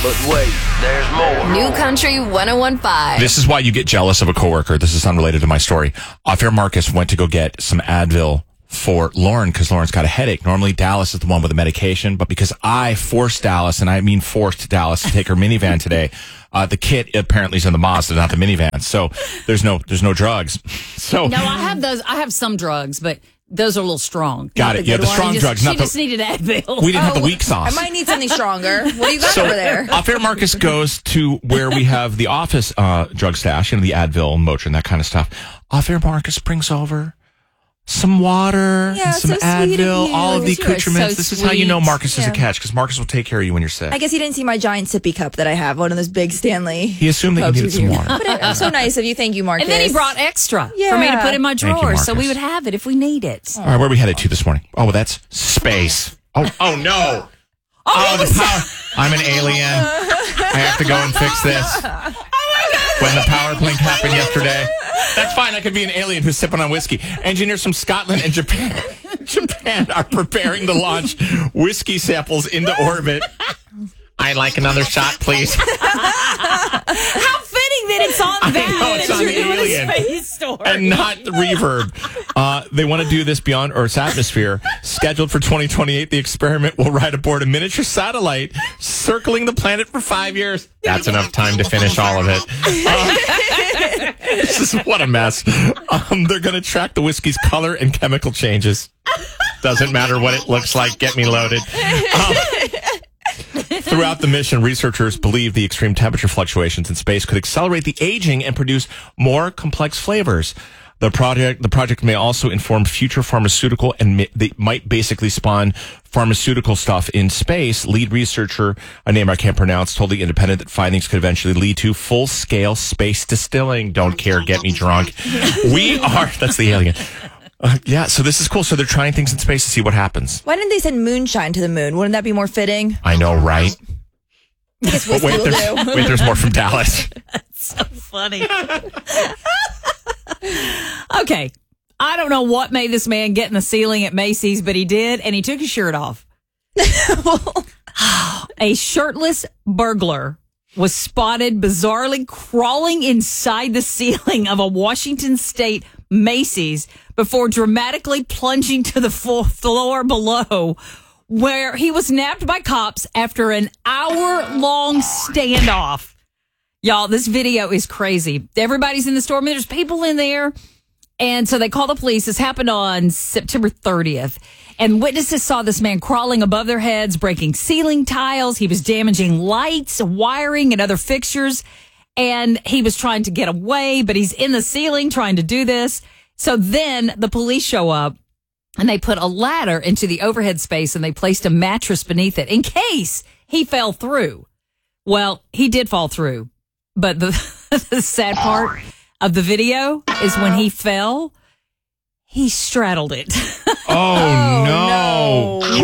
But wait, there's more. New Country 101.5. This is why you get jealous of a coworker. This is unrelated to my story. Off-air Marcus went to go get some Advil for Lauren because Lauren's got a headache. Normally, Dallas is the one with the medication, but because I forced Dallas, and I mean forced Dallas to take her minivan today, the kit apparently is in the Mazda, not the minivan. So there's no drugs. So No, I have those. I have some drugs, but those are a little strong. got it. Yeah, the strong drugs. She Not just the. needed Advil. We didn't have the weak sauce. I might need something stronger. What do you got over there? Off-air Marcus goes to where we have the office drug stash, the Advil, Motrin, that kind of stuff. Off-air Marcus brings over some water, and some so sweet of Advil, you. all of the You are accoutrements. so This is how you know sweet. Marcus is a catch, because Marcus will take care of you when you're sick. I guess he didn't see my giant sippy cup that I have, one of those big Stanley. He assumed that you needed some water. But I'm so nice of you. Thank you, Marcus. And then he brought extra for me to Yeah. put in my Thank you, drawer, so we Marcus. would have it if we need it. All right, where are we headed to this morning? Oh, well, that's space. Oh no. Oh, the power. I'm an alien. I have to go and fix this. When the power blink happened yesterday. That's fine. I could be an alien who's sipping on whiskey. Engineers from Scotland and Japan are preparing to launch whiskey samples into orbit. I'd like another shot, please. How fitting that it's on that. know, it's on you're the doing a alien. space story. And not the reverb. They want to do this beyond Earth's atmosphere. Scheduled for 2028, the experiment will ride aboard a miniature satellite circling the planet for 5 years. That's enough time to finish all of it. This is what a mess. They're going to track the whiskey's color and chemical changes. Doesn't matter what it looks like. Get me loaded. Throughout the mission, researchers believe the extreme temperature fluctuations in space could accelerate the aging and produce more complex flavors. The project may also inform future pharmaceutical, and they might basically spawn pharmaceutical stuff in space. Lead researcher, a name I can't pronounce, told The Independent that findings could eventually lead to full-scale space distilling. Don't care, get me drunk. That's the alien. Yeah, so this is cool. So they're trying things in space to see what happens. Why didn't they send moonshine to the moon? Wouldn't that be more fitting? I know, right? I guess But whiskey will do. wait, there's more from Dallas. So funny. Okay. I don't know what made this man get in the ceiling at Macy's, but he did, and he took his shirt off. A shirtless burglar was spotted bizarrely crawling inside the ceiling of a Washington State Macy's before dramatically plunging to the floor below, where he was nabbed by cops after an hour-long standoff. Y'all, this video is crazy. Everybody's in the store. I mean, there's people in there. And so they call the police. This happened on September 30th. And witnesses saw this man crawling above their heads, breaking ceiling tiles. He was damaging lights, wiring, and other fixtures. And he was trying to get away, but he's in the ceiling trying to do this. So then the police show up, and they put a ladder into the overhead space, and they placed a mattress beneath it in case he fell through. Well, he did fall through. But the sad part of the video is when he fell, he straddled it. Oh, no.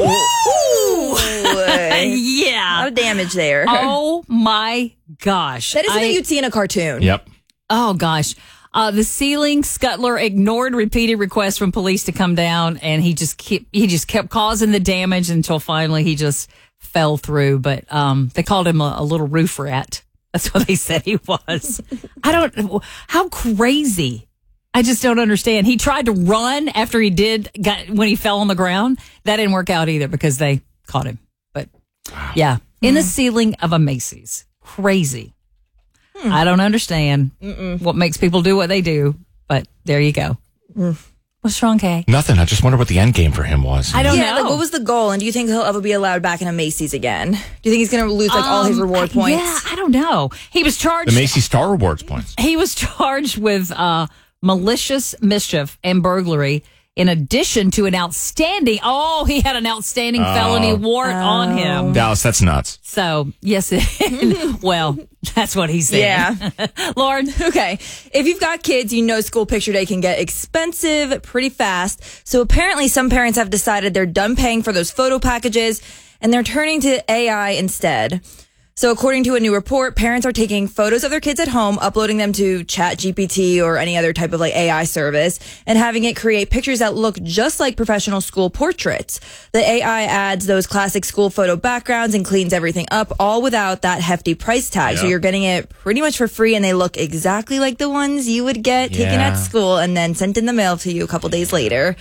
Ooh. Yeah. A lot of damage there. Oh, my gosh. That is something you'd see in a cartoon. Yep. Oh, gosh. The ceiling scuttler ignored repeated requests from police to come down, and he just kept causing the damage until finally he just fell through. But they called him a little roof rat. That's what they said he was. How crazy. I just don't understand. He tried to run after when he fell on the ground. That didn't work out either because they caught him. But yeah, in the ceiling of a Macy's. Crazy. I don't understand what makes people do what they do, but there you go. What's wrong, Kay? Nothing. I just wonder what the end game for him was. I don't know. Like, what was the goal? And do you think he'll ever be allowed back in a Macy's again? Do you think he's going to lose all his reward points? Yeah, I don't know. He was charged. The Macy's Star Rewards points. He was charged with malicious mischief and burglary, in addition to he had an outstanding felony warrant on him. Dallas, that's nuts. So, yes, well, that's what he said. Yeah. Lauren? Okay. If you've got kids, you know school picture day can get expensive pretty fast. So apparently some parents have decided they're done paying for those photo packages and they're turning to AI instead. So according to a new report, parents are taking photos of their kids at home, uploading them to ChatGPT or any other type of like AI service, and having it create pictures that look just like professional school portraits. The AI adds those classic school photo backgrounds and cleans everything up, all without that hefty price tag. So you're getting it pretty much for free, and they look exactly like the ones you would get taken at school and then sent in the mail to you a couple days later.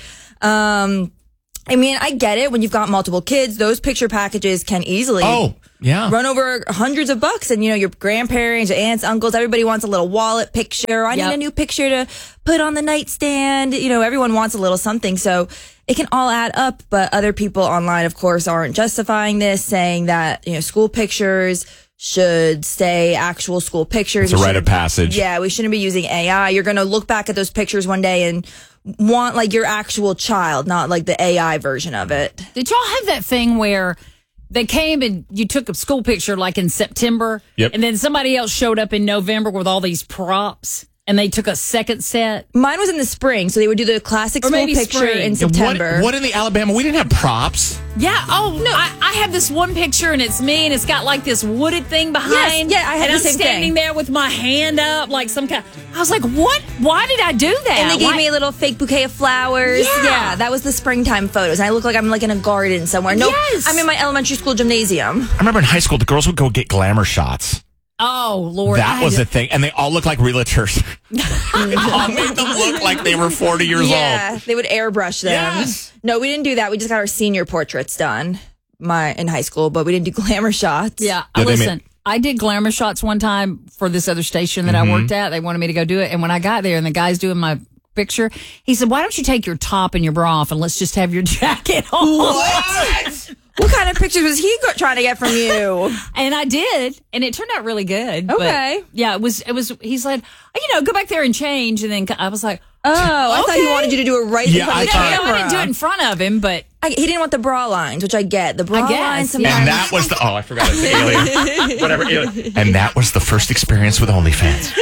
I mean, I get it. When you've got multiple kids, those picture packages can easily run over hundreds of bucks. And, your grandparents, your aunts, uncles, everybody wants a little wallet picture. I need a new picture to put on the nightstand. Everyone wants a little something. So it can all add up. But other people online, of course, aren't justifying this, saying that, school pictures should stay actual school pictures. It's a rite of passage. Yeah, we shouldn't be using AI. You're going to look back at those pictures one day and want like your actual child, not like the AI version of it. Did y'all have that thing where they came and you took a school picture like in September, and then somebody else showed up in November with all these props, and they took a second set? Mine was in the spring, so they would do the classic school picture in September. What in the Alabama? We didn't have props. Yeah. Oh, no. I have this one picture, and it's me, and it's got like this wooded thing behind. Yes, yeah, I had and the same I'm standing thing there with my hand up, like some kind. I was like, what? Why did I do that? And they gave me a little fake bouquet of flowers. Yeah, that was the springtime photos. And I look like I'm like in a garden somewhere. No, I'm in my elementary school gymnasium. I remember in high school, the girls would go get glamour shots. Oh, Lord. That was the thing. And they all looked like realtors. It all made them look like they were 40 years old. Yeah, they would airbrush them. Yes. No, we didn't do that. We just got our senior portraits done in high school, but we didn't do glamour shots. Yeah, listen, I did glamour shots one time for this other station that I worked at. They wanted me to go do it. And when I got there and the guy's doing my picture, he said, why don't you take your top and your bra off and let's just have your jacket on? What? What kind of pictures was he trying to get from you? And I did, and it turned out really good. Okay. But yeah, it was. He said, go back there and change. And then I was like, I thought he wanted you to do it right in front of the camera. I didn't do it in front of him, but he didn't want the bra lines, which I get. The bra lines sometimes. And that was I forgot it's the alien. Whatever. Alien. And that was the first experience with OnlyFans.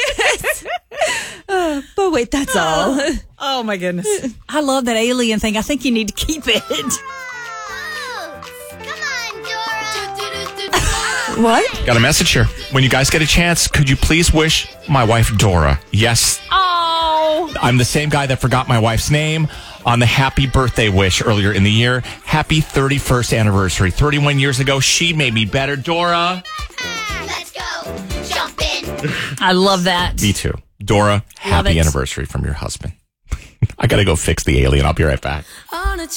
But wait, that's all. Oh my goodness. I love that alien thing. I think you need to keep it. What? Got a message here. When you guys get a chance, could you please wish my wife Dora? Yes. Oh. I'm the same guy that forgot my wife's name on the happy birthday wish earlier in the year. Happy 31st anniversary. 31 years ago, she made me better. Dora. Let's go. Jump in. I love that. Me too. Dora, happy anniversary from your husband. I got to go fix the alien. I'll be right back.